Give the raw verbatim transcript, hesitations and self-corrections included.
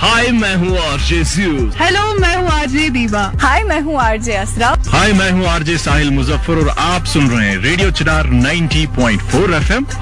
हाय मैं हूँ RJ Zeus. Hello मैं हूँ आरजे दीवा। हाय मैं हूँ आरजे असरा। हाय मैं हूँ आरजे साहिल मुजफ्फर और आप सुन रहे हैं रेडियो चिनार नब्बे पॉइंट चार एफएम